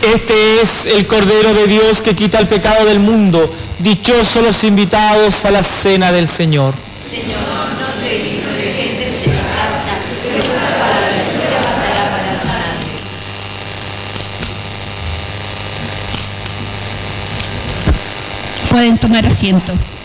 Este es el Cordero de Dios que quita el pecado del mundo. Dichosos los invitados a la cena del Señor. Señor, no soy digno de que entres en mi casa, pero una palabra tuya bastará para sanarme. Pueden tomar asiento.